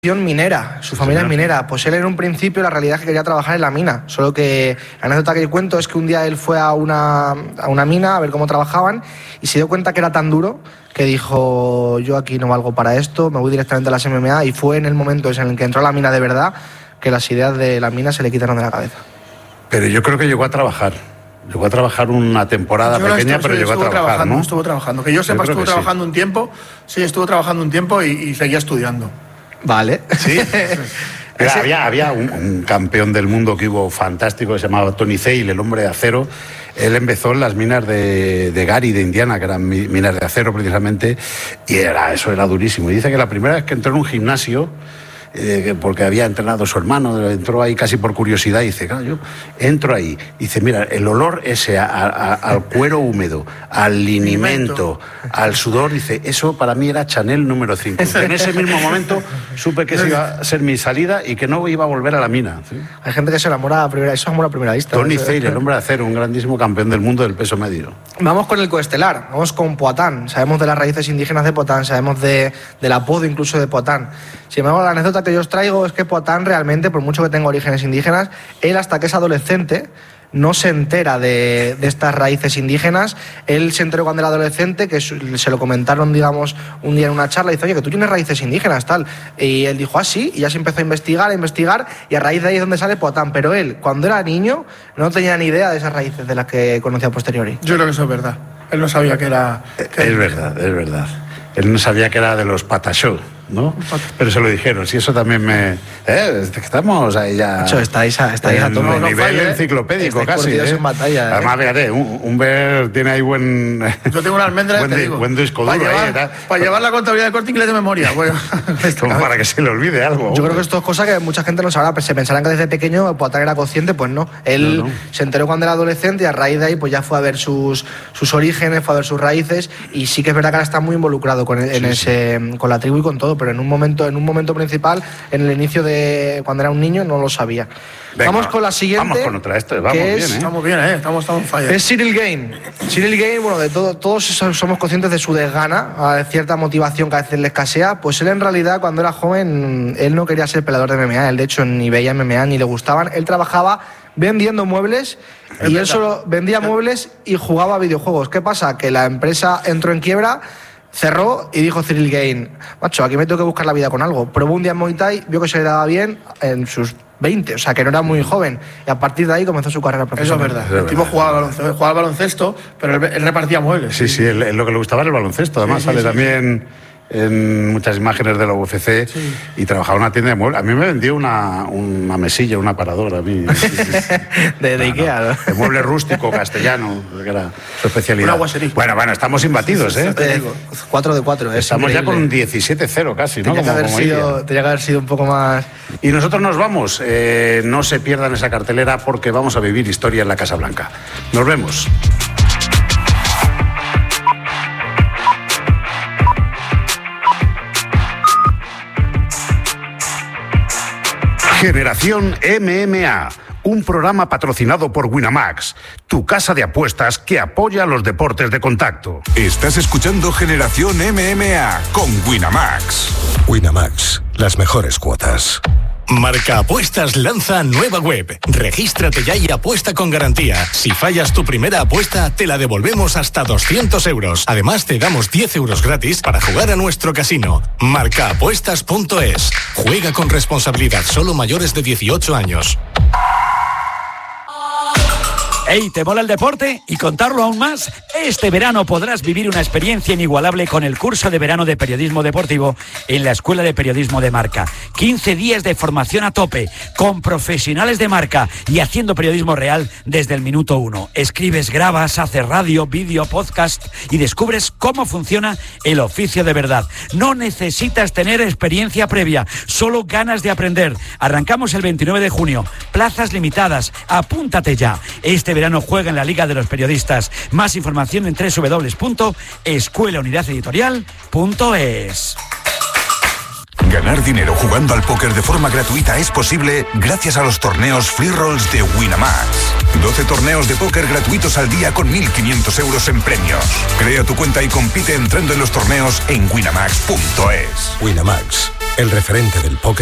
minera, su familia es minera. Pues él en un principio la realidad es que quería trabajar en la mina, solo que la anécdota que yo cuento es que un día él fue a una mina a ver cómo trabajaban y se dio cuenta que era tan duro que dijo: yo aquí no valgo para esto, me voy directamente a las MMA, y fue en el momento en el que entró a la mina de verdad que las ideas de la mina se le quitaron de la cabeza. Pero yo creo que llegó a trabajar una temporada pequeña, pero llegó a trabajar, ¿no? Estuvo trabajando, que yo sepa, estuvo trabajando un tiempo, y seguía estudiando. Vale. Sí. Había un campeón del mundo que hubo fantástico que se llamaba Tony Zeil, el hombre de acero. Él empezó en las minas de Gary, de Indiana, que eran minas de acero precisamente, y eso era durísimo. Y dice que la primera vez que entró en un gimnasio, porque había entrenado su hermano, entró ahí casi por curiosidad, y dice: claro, yo entro ahí, y dice: mira, el olor ese al cuero húmedo, al linimento, al sudor, dice, eso para mí era Chanel número 5. En ese mismo momento supe que esa iba a ser mi salida y que no iba a volver a la mina. ¿Sí? Hay gente que se enamora a primera vista. Tony Zeil, el hombre de acero, un grandísimo campeón del mundo del peso medio. Vamos con el coestelar, vamos con Poatán. Sabemos de las raíces indígenas de Poatán, sabemos del apodo incluso de Poatán. Sin embargo, la anécdota que yo os traigo es que Poatán realmente, por mucho que tenga orígenes indígenas, él hasta que es adolescente no se entera de estas raíces indígenas. Él se enteró cuando era adolescente, que se lo comentaron, digamos, un día en una charla, y dice: oye, que tú tienes raíces indígenas, tal. Y él dijo: ah, sí, y ya se empezó a investigar, y a raíz de ahí es donde sale Poatán. Pero él, cuando era niño, no tenía ni idea de esas raíces de las que conocía a posteriori. Yo creo que eso es verdad. Él no sabía que era... Es verdad. Él no sabía que era de los Patachó, ¿no? Pero se lo dijeron. Si eso también me... estamos ahí ya... Macho, estáis a todo nivel enciclopédico casi. En batalla, Además, fíjate, Humbert tiene ahí buen... Yo tengo una almendra, te digo. Buen disco duro. Para llevar la contabilidad de Corte Inglés de memoria. Bueno, para que se le olvide algo. Yo creo que esto es cosa que mucha gente no sabrá. Se pensarán que desde pequeño Poatán era consciente, pues no. Él se enteró cuando era adolescente, y a raíz de ahí pues ya fue a ver sus orígenes, fue a ver sus raíces, y sí que es verdad que ahora está muy involucrado con la tribu y con todo, pero en un momento principal, en el inicio de cuando era un niño, no lo sabía. Venga, vamos con la siguiente. Vamos con otra. Vamos bien, Estamos bien, estamos en falla. Es Cyril Gain. Cyril Gain, bueno, todos somos conscientes de su desgana, a cierta motivación que a veces le escasea. Pues él, en realidad, cuando era joven, él no quería ser peleador de MMA. Él, de hecho, ni veía MMA ni le gustaban. Él trabajaba vendiendo muebles, y él solo vendía muebles y jugaba a videojuegos. ¿Qué pasa? Que la empresa entró en quiebra, cerró, y dijo Cyril Gain: macho, aquí me tengo que buscar la vida con algo. Probó un día en Muay Thai, vio que se le daba bien en sus 20, o sea que no era muy joven, y a partir de ahí comenzó su carrera profesional. Eso es verdad. El tipo jugaba al baloncesto, pero él repartía muebles. Sí, lo que le gustaba era el baloncesto. Además sale también en muchas imágenes de la UFC, y trabajaba en una tienda de muebles. A mí me vendió una mesilla, un aparador, a mí. de Ikea, ¿no? De mueble rústico castellano, que era su especialidad. Bueno, estamos imbatidos, 4 de 4, estamos ya con 17-0 casi, ¿no? Tenía que haber sido un poco más... Y nosotros nos vamos. No se pierdan esa cartelera, porque vamos a vivir historia en la Casa Blanca. Nos vemos. Generación MMA, un programa patrocinado por Winamax, tu casa de apuestas que apoya los deportes de contacto. Estás escuchando Generación MMA con Winamax. Winamax, las mejores cuotas. Marca Apuestas lanza nueva web. Regístrate ya y apuesta con garantía. Si fallas tu primera apuesta, te la devolvemos hasta 200 euros. Además, te damos 10 euros gratis para jugar a nuestro casino. Marcaapuestas.es. Juega con responsabilidad, solo mayores de 18 años. Hey, ¿te mola el deporte? ¿Y contarlo aún más? Este verano podrás vivir una experiencia inigualable con el curso de verano de periodismo deportivo en la Escuela de Periodismo de Marca. 15 días de formación a tope, con profesionales de Marca y haciendo periodismo real desde el minuto 1. Escribes, grabas, haces radio, vídeo, podcast y descubres cómo funciona el oficio de verdad. No necesitas tener experiencia previa, solo ganas de aprender. Arrancamos el 29 de junio. Plazas limitadas. Apúntate ya. Este verano juega en la Liga de los Periodistas. Más información en www.escuelaunidadeditorial.es. Ganar dinero jugando al póker de forma gratuita es posible gracias a los torneos Free Rolls de Winamax. 12 torneos de póker gratuitos al día con 1.500 euros en premios. Crea tu cuenta y compite entrando en los torneos en winamax.es. Winamax, el referente del póker.